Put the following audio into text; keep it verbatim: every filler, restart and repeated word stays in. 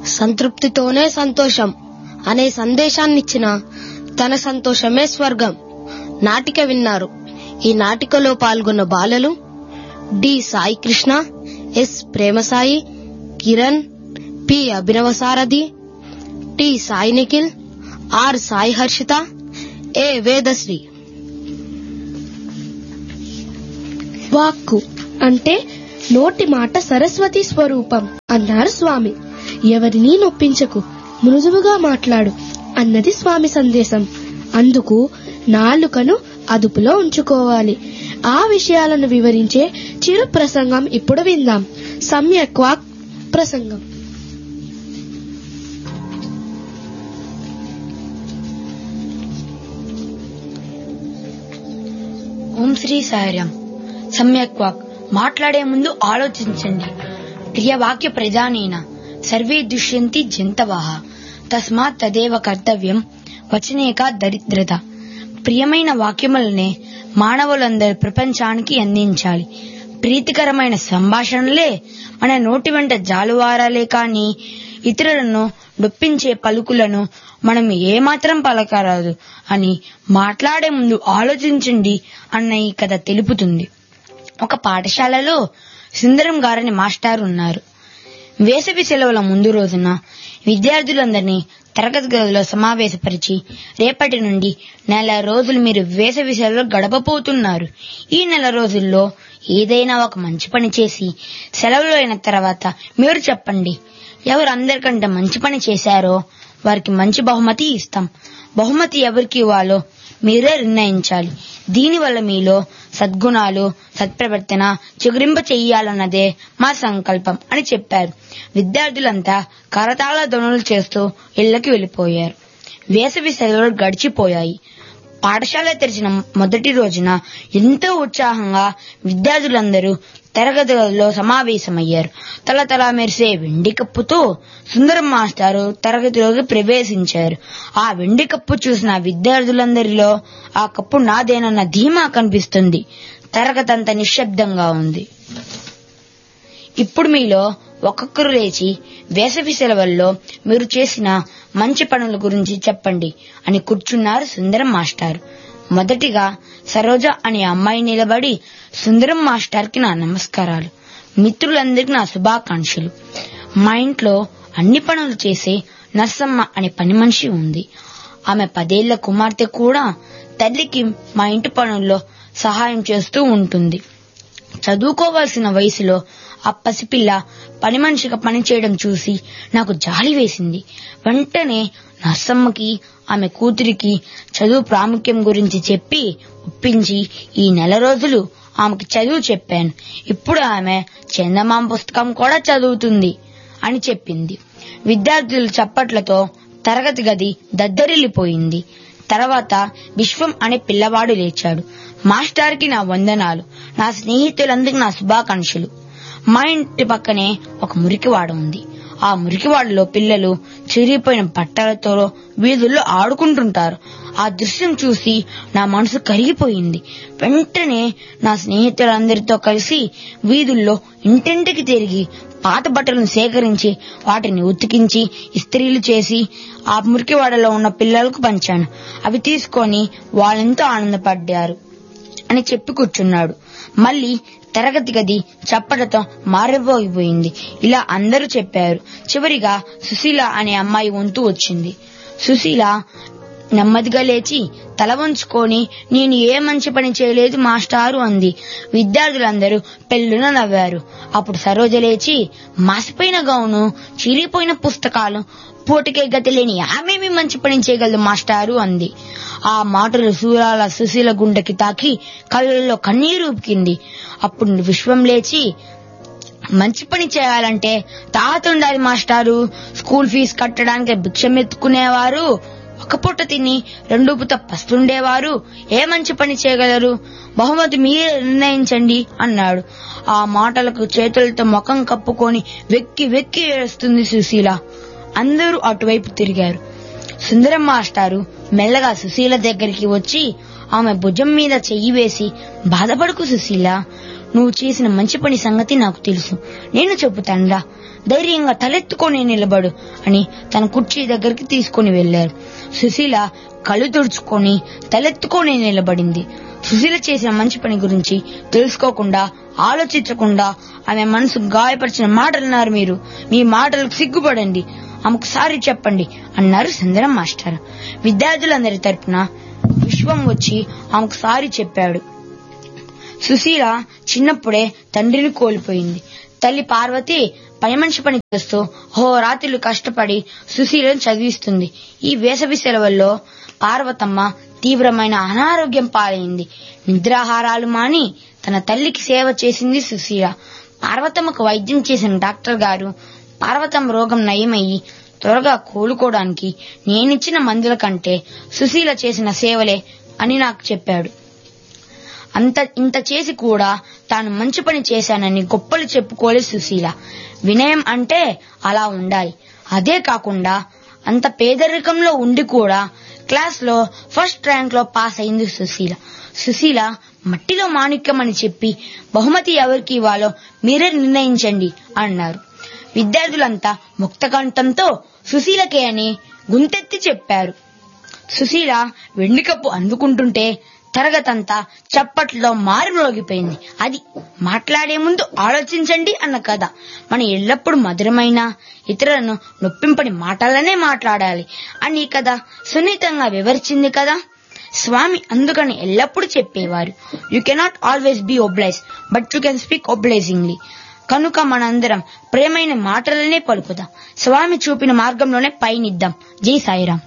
సంతృప్తితోనే సంతోషం అనే సందేశాన్నిచ్చిన తన సంతోషమే స్వర్గం నాటిక విన్నారు. ఈ నాటికలో పాల్గొన్న బాలలు D Sai Krishna, yes Prema Sai, Kiran, P అభినవ సారథి, టి సాయి నిఖిల్, ఆర్ సాయి హర్షిత, ఏ వేదశ్రీ. వాక్కు అంటే నోటి మాట సరస్వతి స్వరూపం అన్నారు స్వామి. ఎవరినీ నొప్పించకు, మృదువుగా మాట్లాడు అన్నది స్వామి సందేశం. అందుకు నాలుకను అదుపులో ఉంచుకోవాలి. ఆ విషయాలను వివరించే చిరు ప్రసంగం ఇప్పుడు విందాం. సమ్యక్ వాక్ ప్రసంగం. ఓం శ్రీ సాయిరాం. సమ్యక్ వాక్. మాట్లాడే ముందు ఆలోచించండి. ప్రియవాక్య ప్రధానేన సర్వే దుష్యంతి జంతవః తస్మాత్ తదేవ కర్తవ్యం వచనేక దరిద్రత. ప్రియమైన వాక్యములనే మానవులందరూ ప్రపంచానికి అందించాలి. ప్రీతికరమైన సంభాషణలే మన నోటి వెంట జాలువారాలే కాని ఇతరులను నొప్పించే పలుకులను మనం ఏమాత్రం పలకరాదు అని మాట్లాడే ముందు ఆలోచించండి అన్న ఈ కథ తెలుపుతుంది. ఒక పాఠశాలలో సుందరం గారని మాస్టారు ఉన్నారు. వేసవి సెలవుల ముందు రోజున విద్యార్థులందరినీ తరగతి గదిలో సమావేశపరిచి, రేపటి నుండి నెల రోజులు మీరు వేసవి సెలవులు గడపబోతున్నారు. ఈ నెల రోజుల్లో ఏదైనా ఒక మంచి పని చేసి సెలవులు అయిన తర్వాత మీరు చెప్పండి. ఎవరు అందరికంటే మంచి పని చేశారో వారికి మంచి బహుమతి ఇస్తాం. బహుమతి ఎవరికి ఇవ్వాలో మీరే నిర్ణయించాలి. దీనివల్ల మీలో సద్గుణాలు, సత్ప్రవర్తన చిగురింప చెయ్యాలన్నదే మా సంకల్పం అని చెప్పారు. విద్యార్థులంతా కరతాళ ధ్వనులు చేస్తూ ఇళ్లకి వెళ్లిపోయారు. వేసవి సెలవులు గడిచిపోయాయి. పాఠశాల తెరిచిన మొదటి రోజున ఎంతో ఉత్సాహంగా విద్యార్థులందరూ తరగతి గదిలో సమావేశమయ్యారు. తలతల మెరిసే వెండి కప్పుతో సుందరం మాస్టారు తరగతిలోకి ప్రవేశించారు. ఆ వెండి కప్పు చూసిన విద్యార్థులందరిలో ఆ కప్పు నాదేనన్న ధీమా కనిపిస్తుంది. తరగతి అంతా నిశ్శబ్దంగా ఉంది. ఇప్పుడు మీలో ఒక్కొక్కరు లేచి వేసవి సెలవుల్లో మీరు చేసిన మంచి పనుల గురించి చెప్పండి అని కూర్చున్నారు సుందరం మాస్టారు. మొదటిగా సరోజ అనే అమ్మాయి నిలబడి, సుందరం మాస్టర్ కి నా నమస్కారాలు, మిత్రులందరికీ నా శుభాకాంక్షలు. మా ఇంట్లో అన్ని పనులు చేసే నర్సమ్మ అనే పని మనిషి ఉంది. ఆమె పదేళ్ల కుమార్తె కూడా తల్లికి మా ఇంటి పనుల్లో సహాయం చేస్తూ ఉంటుంది. చదువుకోవాల్సిన వయసులో ఆ పసిపిల్ల పని మనిషిగా పనిచేయడం చూసి నాకు జాలి వేసింది. వెంటనే నర్సమ్మకి ఆమె కూతురికి చదువు ప్రాముఖ్యం గురించి చెప్పి ఒప్పించి ఈ నెల రోజులు ఆమెకి చదువు చెప్పాను. ఇప్పుడు ఆమె చందమామ పుస్తకం కూడా చదువుతుంది అని చెప్పింది. విద్యార్థుల చప్పట్లతో తరగతి గది దద్దరిల్లిపోయింది. తర్వాత విశ్వం అనే పిల్లవాడు లేచాడు. మాస్టర్కి నా వందనాలు, నా స్నేహితులందరికీ నా శుభాకాంక్షలు. మా ఇంటి పక్కనే ఒక మురికివాడ ఉంది. ఆ మురికివాడలో పిల్లలు చిరిగిపోయిన బట్టలతో వీధుల్లో ఆడుకుంటుంటారు. ఆ దృశ్యం చూసి నా మనసు కరిగిపోయింది. వెంటనే నా స్నేహితులందరితో కలిసి వీధుల్లో ఇంటింటికి తిరిగి పాత బట్టలను సేకరించి వాటిని ఉతికించి ఇస్త్రీలు చేసి ఆ మురికివాడలో ఉన్న పిల్లలకు పంచాను. అవి తీసుకొని వాళ్ళెంతో ఆనందపడ్డారు అని చెప్పి కూర్చున్నాడు. మళ్లీ తరగతి గది చప్పటతో మారిపోయిపోయింది. ఇలా అందరూ చెప్పారు. చివరిగా సుశీల అనే అమ్మాయి వంతు వచ్చింది. సుశీల నెమ్మదిగా లేచి తల వంచుకొని, నేను ఏ మంచి పని చేయలేదు మాస్టారు అంది. విద్యార్థులందరూ పెళ్లున నవ్వారు. అప్పుడు సరోజ లేచి, మాసిపోయిన గౌను, చిరిగిపోయిన పుస్తకాలు, పోటీకే గతి లేని ఆమెమి మంచి పని చేయగలదు మాస్టారు అంది. ఆ మాటలు సూరాల సుశీల గుండెకి తాకి కళ్ళల్లో కన్నీరు ఉపికింది. అప్పుడు విశ్వం లేచి, మంచి పని చేయాలంటే తాత ఉండాలి మాస్టారు. స్కూల్ ఫీజు కట్టడానికి భిక్షం ఎత్తుకునేవారు ఒక పూట తిని రెండు పూట పస్తుండేవారు ఏ మంచి పని చేయగలరు? బహుమతి మీరే నిర్ణయించండి అన్నాడు. ఆ మాటలకు చేతులతో ముఖం కప్పుకొని వెక్కి వెక్కి ఏడుస్తుంది సుశీల. అందరూ అటువైపు తిరిగారు. సుందరం మాస్టారు మెల్లగా సుశీల దగ్గరికి వచ్చి ఆమె భుజం మీద చెయ్యి వేసి, బాధపడకు సుశీల, నువ్వు చేసిన మంచి పని సంగతి నాకు తెలుసు. నేను చెబుతానురా, ధైర్యంగా తలెత్తుకొని నిలబడు అని తన కుర్చీ దగ్గరికి తీసుకుని వెళ్లారు. సుశీల కళ్ళు తుడుచుకొని తలెత్తుకొని నిలబడింది. సుశీల చేసిన మంచి పని గురించి తెలుసుకోకుండా, ఆలోచించకుండా ఆమె మనసు గాయపరిచిన మాటలన్నారు మీరు. మీ మాటలకు సిగ్గుపడండి, ఆమెకు సారీ చెప్పండి అన్నారు సుందరం మాస్టర్. విద్యార్థులందరి తరపున విశ్వం వచ్చి ఆమెకు సారీ చెప్పాడు. సుశీల చిన్నప్పుడే తండ్రిని కోల్పోయింది. తల్లి పార్వతి పని మనిషి పని చేస్తూ హోరాత్రులు కష్టపడి సుశీలను చదివిస్తుంది. ఈ వేసవి సెలవుల్లో పార్వతమ్మ తీవ్రమైన అనారోగ్యం పాలైంది. నిద్రాహారాలు మాని తన తల్లికి సేవ చేసింది సుశీల. పార్వతమ్మకు వైద్యం చేసిన డాక్టర్ గారు పార్వతమ్మ రోగం నయమయ్యి త్వరగా కోలుకోవడానికి నేనిచ్చిన మందుల కంటే సుశీల చేసిన సేవలే అని నాకు చెప్పాడు. అంత ఇంత చేసి కూడా తాను మంచి పని చేశానని గొప్పలు చెప్పుకోలేదు సుశీల. వినయం అంటే అలా ఉండాలి. అదే కాకుండా అంత పేదరికంలో ఉండి కూడా క్లాస్ లో ఫస్ట్ ర్యాంక్ లో పాస్ అయింది సుశీల. సుశీల మట్టిలో మాణిక్యం అని చెప్పి బహుమతి ఎవరికి ఇవ్వాలో మీరే నిర్ణయించండి అన్నారు. విద్యార్థులంతా ముక్తకంఠంతో సుశీలకే అని గుంతెత్తి చెప్పారు. సుశీల వెండికప్పు అందుకుంటుంటే తరగతంతా చప్పట్లో మారుమ్రోగిపోయింది. అది మాట్లాడే ముందు ఆలోచించండి అన్న కథ. మనం ఎల్లప్పుడూ మధురమైన, ఇతరులను నొప్పింపని మాటలనే మాట్లాడాలి అని ఈ కథ సున్నితంగా వివరించింది కదా. స్వామి అందుకని ఎల్లప్పుడూ చెప్పేవారు, you cannot always be oblige but you can speak obligingly. కనుక మనందరం ప్రేమైన మాటలనే పలుకుదాం, స్వామి చూపిన మార్గంలోనే పయనిద్దాం. జై సాయిరాం.